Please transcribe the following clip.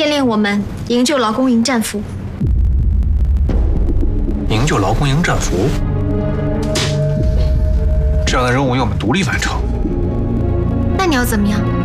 电令我们营救劳工营战俘。 营救劳工营战俘，这样的任务要我们独立完成。 那你要怎么样？